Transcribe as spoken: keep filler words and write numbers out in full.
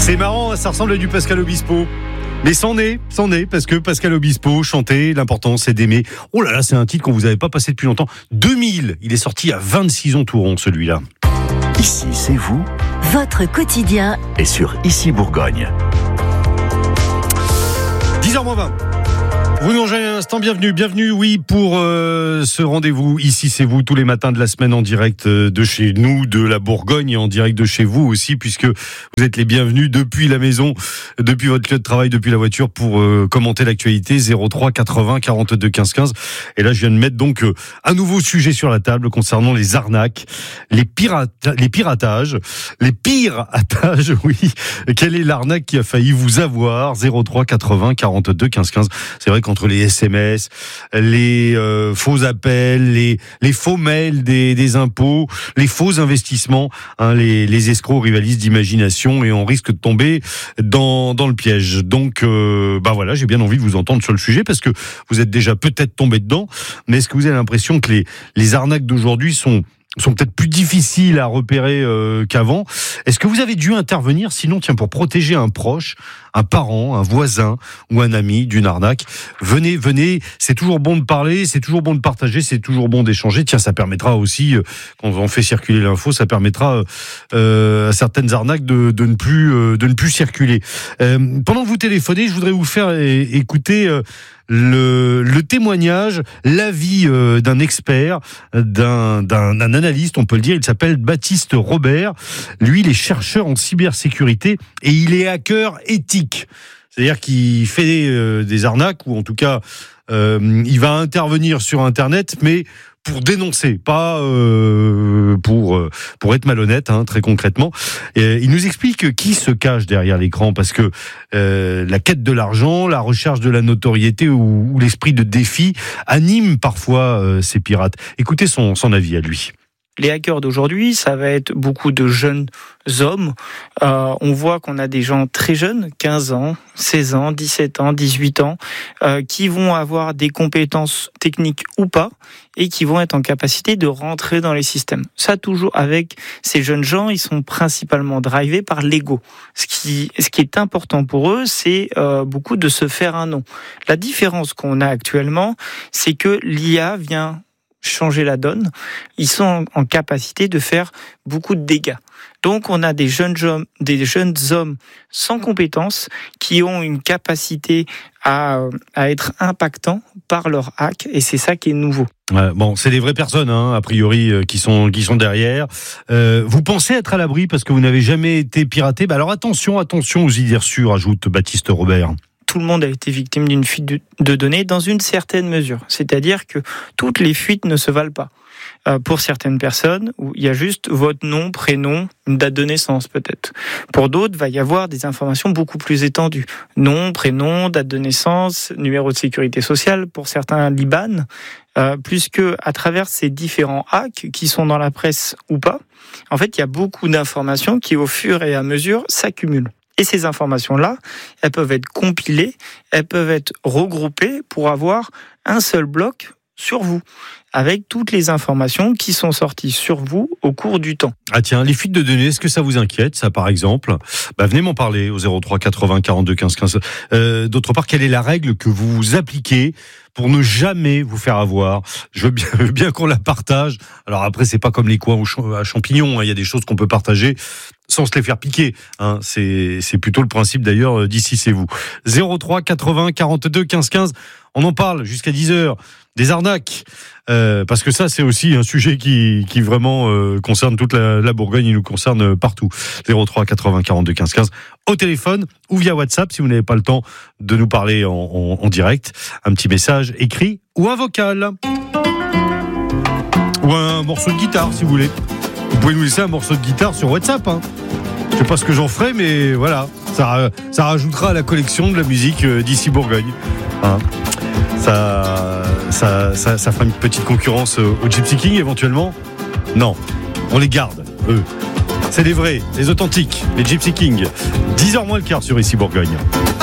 C'est marrant, ça ressemble à du Pascal Obispo. Mais c'en est, c'en est, parce que Pascal Obispo chantait, l'important c'est d'aimer. Oh là là, c'est un titre qu'on vous avait pas passé depuis longtemps. deux mille, il est sorti à vingt-six ans tout rond, celui-là. Ici, c'est vous. Votre quotidien Et sur Ici Bourgogne. dix heures moins vingt. Vous nous rejoignez un instant, bienvenue, bienvenue, oui, pour euh, ce rendez-vous. Ici, c'est vous, tous les matins de la semaine en direct de chez nous, de la Bourgogne, et en direct de chez vous aussi, puisque vous êtes les bienvenus depuis la maison, depuis votre lieu de travail, depuis la voiture, pour euh, commenter l'actualité. Zéro trois quatre-vingts quarante-deux quinze quinze. Et là, je viens de mettre donc euh, un nouveau sujet sur la table concernant les arnaques, les pirata- les piratages, les piratages, oui. Quelle est l'arnaque qui a failli vous avoir? Zéro trois quatre-vingts quarante-deux quinze quinze. C'est vrai qu'entre les S M S, les euh, faux appels, les les faux mails des des impôts, les faux investissements, hein, les les escrocs rivalisent d'imagination et on risque de tomber dans dans le piège. Donc euh, bah voilà, j'ai bien envie de vous entendre sur le sujet parce que vous êtes déjà peut-être tombé dedans, mais est-ce que vous avez l'impression que les les arnaques d'aujourd'hui sont sont peut-être plus difficiles à repérer euh, qu'avant? Est-ce que vous avez dû intervenir, sinon, tiens, pour protéger un proche, un parent, un voisin ou un ami d'une arnaque? Venez, venez, c'est toujours bon de parler, c'est toujours bon de partager, c'est toujours bon d'échanger. Tiens, ça permettra aussi, euh, quand on fait circuler l'info, ça permettra euh, à certaines arnaques de, de ne plus euh, de ne plus circuler. Euh, pendant que vous téléphonez, je voudrais vous faire é- écouter euh, le, le témoignage, l'avis euh, d'un expert, d'un, d'un, d'un analyste, on peut le dire. Il s'appelle Baptiste Robert. Lui, il est chercheur en cybersécurité et il est hacker éthique. C'est-à-dire qu'il fait euh, des arnaques, ou en tout cas, euh, il va intervenir sur Internet, mais pour dénoncer, pas euh, pour euh, pour être malhonnête, hein, très concrètement. Et il nous explique qui se cache derrière l'écran, parce que euh, la quête de l'argent, la recherche de la notoriété ou, ou l'esprit de défi anime parfois euh, ces pirates. Écoutez son son avis à lui. Les hackers d'aujourd'hui, ça va être beaucoup de jeunes hommes. Euh, on voit qu'on a des gens très jeunes, quinze ans, seize ans, dix-sept ans, dix-huit ans, euh, qui vont avoir des compétences techniques ou pas, et qui vont être en capacité de rentrer dans les systèmes. Ça, toujours avec ces jeunes gens, ils sont principalement drivés par l'ego. Ce qui, ce qui est important pour eux, c'est euh, beaucoup de se faire un nom. La différence qu'on a actuellement, c'est que l'I A vient changer la donne. Ils sont en capacité de faire beaucoup de dégâts. Donc, on a des jeunes hommes, des jeunes hommes sans compétences qui ont une capacité à, à être impactants par leur hack, et c'est ça qui est nouveau. Ouais, bon, c'est des vraies personnes, hein, a priori, euh, qui sont qui sont derrière. Euh, vous pensez être à l'abri parce que vous n'avez jamais été piraté? Bah alors attention, attention aux idées reçues, rajoute Baptiste Robert. Tout le monde a été victime d'une fuite de données dans une certaine mesure. C'est-à-dire que toutes les fuites ne se valent pas. Euh, pour certaines personnes, où il y a juste votre nom, prénom, une date de naissance peut-être. Pour d'autres, il va y avoir des informations beaucoup plus étendues. Nom, prénom, date de naissance, numéro de sécurité sociale, pour certains l'I B A N. Euh, plus que à travers ces différents hacks qui sont dans la presse ou pas, en fait, il y a beaucoup d'informations qui, au fur et à mesure, s'accumulent. Et ces informations-là, elles peuvent être compilées, elles peuvent être regroupées pour avoir un seul bloc sur vous, avec toutes les informations qui sont sorties sur vous au cours du temps. Ah tiens, les fuites de données, est-ce que ça vous inquiète, ça par exemple? Bah venez m'en parler au zéro trois quatre-vingts quarante-deux quinze quinze. Euh, d'autre part, quelle est la règle que vous appliquez pour ne jamais vous faire avoir? Je veux bien, je veux bien qu'on la partage. Alors après, c'est pas comme les coins à champignons, hein. Il y a des choses qu'on peut partager sans se les faire piquer, hein. C'est, c'est plutôt le principe d'ailleurs d'ici c'est vous. zéro trois quatre-vingts quarante-deux quinze quinze. On en parle jusqu'à dix heures. Des arnaques, euh, parce que ça c'est aussi un sujet qui, qui vraiment euh, concerne toute la, la Bourgogne, il nous concerne partout. zéro trois quatre-vingts quarante-deux quinze quinze au téléphone ou via WhatsApp si vous n'avez pas le temps de nous parler en, en, en direct. Un petit message écrit ou un vocal. Ou un morceau de guitare si vous voulez. Vous pouvez nous laisser un morceau de guitare sur WhatsApp, hein. Je sais pas ce que j'en ferai, mais voilà, ça, ça rajoutera à la collection de la musique d'ici Bourgogne, hein. Ça, ça, ça, ça fera une petite concurrence au Gypsy King éventuellement. Non, on les garde, eux. C'est les vrais, les authentiques, les Gypsy King. dix heures moins le quart sur Ici Bourgogne.